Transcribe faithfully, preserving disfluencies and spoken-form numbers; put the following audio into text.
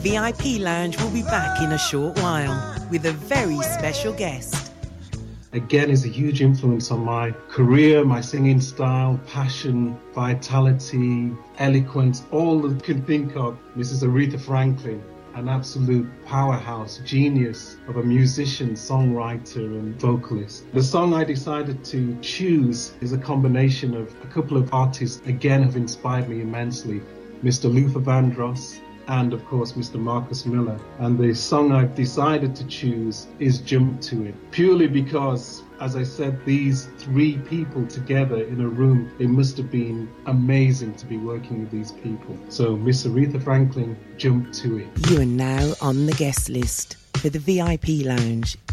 V I P Lounge will be back in a short while with a very special guest. Again, is a huge influence on my career, my singing style, passion, vitality, eloquence, all that you can think of. Missus Aretha Franklin, an absolute powerhouse, genius of a musician, songwriter and vocalist. The song I decided to choose is a combination of a couple of artists, again, have inspired me immensely. Mister Luther Vandross and, of course, Mister Marcus Miller. And the song I've decided to choose is Jump to It, purely because, as I said, these three people together in a room, it must have been amazing to be working with these people. So, Miss Aretha Franklin, Jump to It. You are now on the guest list for the V I P Lounge